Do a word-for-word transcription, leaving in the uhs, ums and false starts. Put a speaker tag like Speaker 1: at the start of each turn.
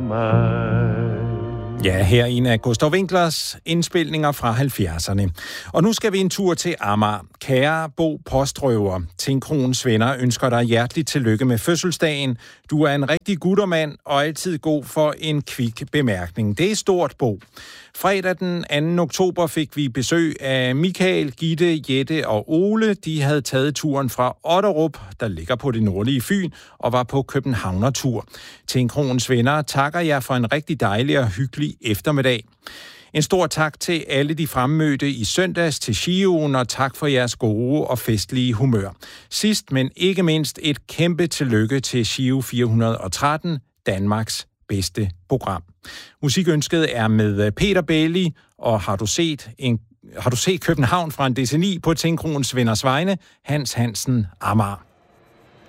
Speaker 1: mig.
Speaker 2: Ja, her er en af Gustav Winklers indspilninger fra halvfjerdserne. Og nu skal vi en tur til Amager. Kære Bo Postrøver, Tinkronens venner ønsker dig hjerteligt tillykke med fødselsdagen. Du er en rigtig guttermand og altid god for en kvik bemærkning. Det er stort, Bo. Fredag den anden oktober fik vi besøg af Michael, Gitte, Jette og Ole. De havde taget turen fra Otterup, der ligger på det nordlige Fyn, og var på Københavner-tur. Tinkronens venner takker jer for en rigtig dejlig og hyggelig eftermiddag. En stor tak til alle de fremmødte i søndags til Shioen, og tak for jeres gode og festlige humør. Sidst, men ikke mindst, et kæmpe tillykke til Shio fire hundrede og tretten, Danmarks bedste program. Musikønsket er med Peter Bailey, og har du set en har du set København fra en deceni på Tinkronens venners vegne, Hans Hansen, Amager.